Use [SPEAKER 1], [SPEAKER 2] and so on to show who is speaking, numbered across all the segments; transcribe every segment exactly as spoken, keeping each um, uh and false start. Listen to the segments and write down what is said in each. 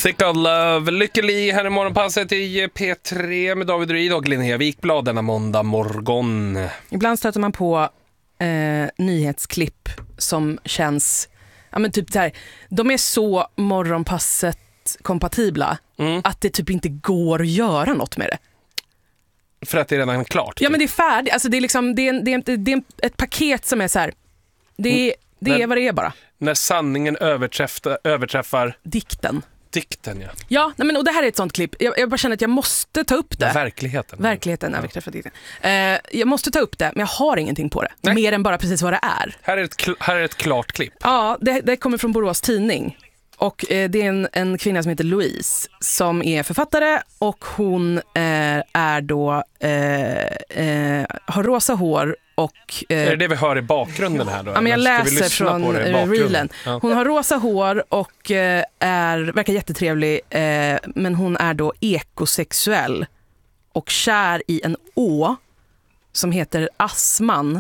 [SPEAKER 1] Thick of Love, lycklig här i morgonpasset i P tre med David Ryd och Linnea Wikblad denna måndag morgon.
[SPEAKER 2] Ibland stöter man på eh, nyhetsklipp som känns, ja men typ så här, de är så morgonpasset kompatibla mm. att det typ inte går att göra något med det.
[SPEAKER 1] För att det är redan klart?
[SPEAKER 2] Ja, men det är färdigt. Alltså det är liksom, det är, en, det är, det är ett paket som är så här, det är, mm. det är när, vad det är bara.
[SPEAKER 1] När sanningen överträffar, överträffar...
[SPEAKER 2] Dikten.
[SPEAKER 1] Dikten, ja.
[SPEAKER 2] Ja, nej men, och det här är ett sånt klipp. Jag, jag bara känner att jag måste ta upp det.
[SPEAKER 1] Ja, verkligheten.
[SPEAKER 2] Verkligheten
[SPEAKER 1] ja.
[SPEAKER 2] överträffar dikten. Uh, jag måste ta upp det, men jag har ingenting på det. Nej. Mer än bara precis vad det är.
[SPEAKER 1] Här är ett, här är ett klart klipp.
[SPEAKER 2] Ja, det, det kommer från Borås Tidning. Och eh, det är en, en kvinna som heter Louise som är författare och hon eh, är då eh, eh, har rosa hår och... Eh,
[SPEAKER 1] är det det vi hör i bakgrunden här då?
[SPEAKER 2] Ja, men jag läser från reelen. Ja. Hon har rosa hår och eh, är, verkar jättetrevlig eh, men hon är då ekosexuell och kär i en å som heter Assman.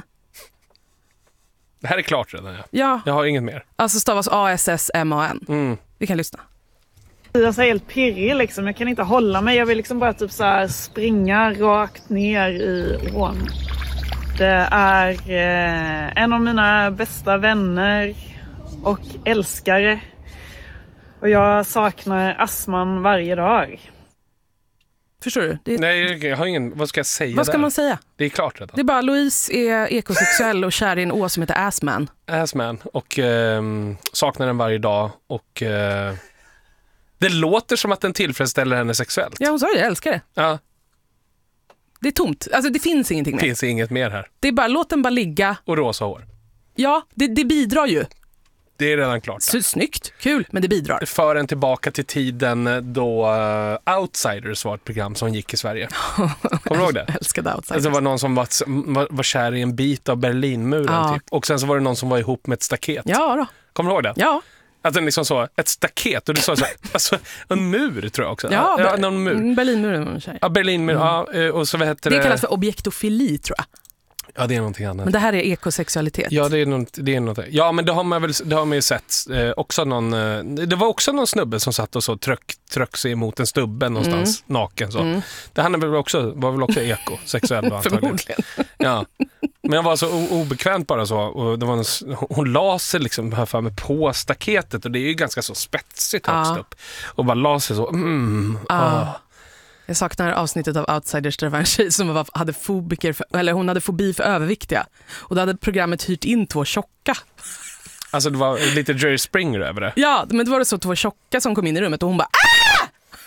[SPEAKER 1] Det här är klart redan, ja.
[SPEAKER 2] Ja.
[SPEAKER 1] Jag har inget mer.
[SPEAKER 2] Alltså stavas A S S M A N.
[SPEAKER 1] Mm.
[SPEAKER 2] Vi kan lyssna.
[SPEAKER 3] Jag är helt pirrig liksom. Jag kan inte hålla mig. Jag vill liksom bara typ så här springa rakt ner i ån. Det är eh, en av mina bästa vänner och älskare. Och jag saknar Assman varje dag.
[SPEAKER 2] Förstår du? Det är...
[SPEAKER 1] Nej, jag har ingen... Vad ska jag säga?
[SPEAKER 2] Vad ska
[SPEAKER 1] där?
[SPEAKER 2] man säga?
[SPEAKER 1] Det är klart redan.
[SPEAKER 2] Det är bara Louise är ekosexuell och kär i en å som heter Assman.
[SPEAKER 1] Assman. Och eh, saknar den varje dag. Och eh, det låter som att den tillfredsställer henne sexuellt.
[SPEAKER 2] Ja, hon sa det. Jag älskar det.
[SPEAKER 1] Ja.
[SPEAKER 2] Det är tomt. Alltså det finns ingenting mer.
[SPEAKER 1] Det finns inget mer här.
[SPEAKER 2] Det är bara, låt den bara ligga.
[SPEAKER 1] Och rosa hår.
[SPEAKER 2] Ja, det, det bidrar ju.
[SPEAKER 1] Det är redan klart.
[SPEAKER 2] Så, snyggt, kul, men det bidrar.
[SPEAKER 1] Det för en tillbaka till tiden då uh, Outsiders var ett program som gick i Sverige. Kommer du ihåg det?
[SPEAKER 2] Jag älskade Outsiders.
[SPEAKER 1] Alltså, det var någon som var, var, var kär i en bit av Berlinmuren
[SPEAKER 2] ja.
[SPEAKER 1] typ. Och sen så var det någon som var ihop med ett staket.
[SPEAKER 2] Ja då.
[SPEAKER 1] Kommer du ihåg det?
[SPEAKER 2] Ja.
[SPEAKER 1] Att den liksom så, ett staket, och du sa så här, alltså en mur tror jag också.
[SPEAKER 2] Ja,
[SPEAKER 1] ja någon mur.
[SPEAKER 2] Berlinmuren.
[SPEAKER 1] Ja, Berlinmuren, mm. ja, och så vad heter det?
[SPEAKER 2] Det kallas för objektofili tror jag.
[SPEAKER 1] Ja, det är någonting annat.
[SPEAKER 2] Men det här är ekosexualitet.
[SPEAKER 1] Ja, det är något, det är något. Ja, men det har man väl det har man ju sett eh, också någon eh, det var också någon snubbe som satt och så tryck tryck sig mot en stubbe någonstans mm. naken så. Mm. Det han väl också var väl också ekosexuell då antagligen. Ja. Men jag var så o- obekvämt bara så och det var en, hon la sig liksom här för mig på staketet och det är ju ganska så spetsigt högst ah. upp. Och bara la sig så mm.
[SPEAKER 2] Ah. Ah. Jag saknar avsnittet av Outsiders där det var en tjej som var, hade fobiker för, eller hon hade fobi för överviktiga. Och då hade programmet hyrt in två tjocka.
[SPEAKER 1] Alltså det var lite Jerry Springer över det.
[SPEAKER 2] Ja, men då var det så två tjocka som kom in i rummet och hon bara ah!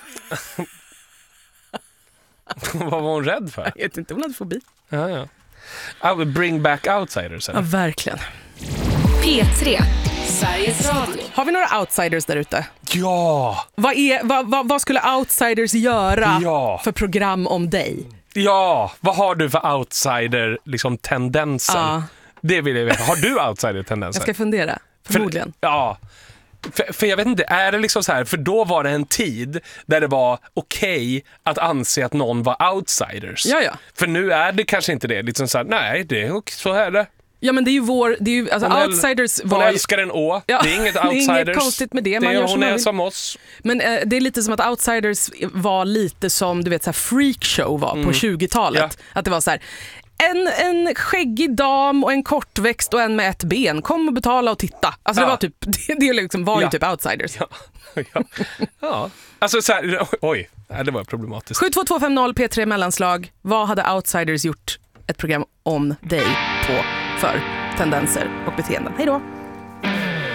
[SPEAKER 1] Vad var hon rädd för?
[SPEAKER 2] Jag vet inte, hon hade fobi.
[SPEAKER 1] Ja, ja. I will bring back Outsiders. Eller?
[SPEAKER 2] Ja, verkligen.
[SPEAKER 4] P tre, Sveriges Radio.
[SPEAKER 2] Har vi några outsiders där ute?
[SPEAKER 1] Ja!
[SPEAKER 2] Vad, är, vad, vad, vad skulle outsiders göra
[SPEAKER 1] ja.
[SPEAKER 2] för program om dig?
[SPEAKER 1] Ja, vad har du för outsider liksom, tendenser? Ja. Det vill jag veta. Har du outsider-tendenser?
[SPEAKER 2] Jag ska fundera, förmodligen.
[SPEAKER 1] För, ja, för, för jag vet inte, är det liksom så här, för då var det en tid där det var okej att anse att någon var outsiders.
[SPEAKER 2] Ja, ja.
[SPEAKER 1] För nu är det kanske inte det. Liksom så här, nej, det är så här det.
[SPEAKER 2] Ja, men det är ju vår, det är ju, alltså
[SPEAKER 1] hon
[SPEAKER 2] outsiders
[SPEAKER 1] hon
[SPEAKER 2] var ju...
[SPEAKER 1] älskar en å, ja, det är inget outsiders. Det är inget
[SPEAKER 2] konstigt med det,
[SPEAKER 1] man det är,
[SPEAKER 2] gör
[SPEAKER 1] hon
[SPEAKER 2] som
[SPEAKER 1] är som oss.
[SPEAKER 2] Men eh, det är lite som att outsiders var lite som, du vet, så här freakshow var mm. på tjugotalet. Ja. Att det var så här, en, en skäggig dam och en kortväxt och en med ett ben, kom och betala och titta. Alltså ja. det var typ, det, det liksom var ja. ju typ outsiders.
[SPEAKER 1] Ja, ja. ja. Alltså så här, oj, det var problematiskt.
[SPEAKER 2] sju två två fem noll P tre mellanslag, vad hade outsiders gjort ett program om dig på för tendenser och beteenden? Hej då!